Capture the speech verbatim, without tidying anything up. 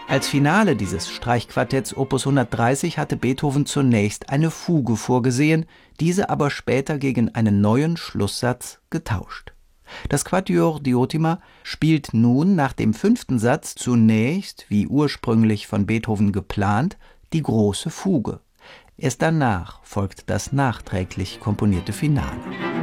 Als Finale dieses Streichquartetts Opus hundertdreißig hatte Beethoven zunächst eine Fuge vorgesehen, diese aber später gegen einen neuen Schlusssatz getauscht. Das Quatuor Diotima spielt nun nach dem fünften Satz zunächst, wie ursprünglich von Beethoven geplant, die große Fuge. Erst danach folgt das nachträglich komponierte Finale.